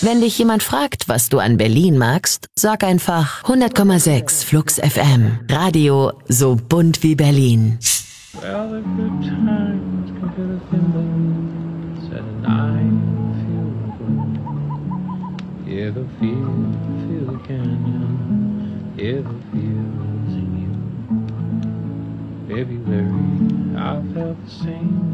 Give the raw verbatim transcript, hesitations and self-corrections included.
Wenn dich jemand fragt, was du an Berlin magst, sag einfach hundert Komma sechs Flux F M. Radio so bunt wie Berlin. Well, the good times come to the thimbles and I feel good. Yeah, the feel, feel the canyon. Yeah, the feel's in you. February, I felt the same.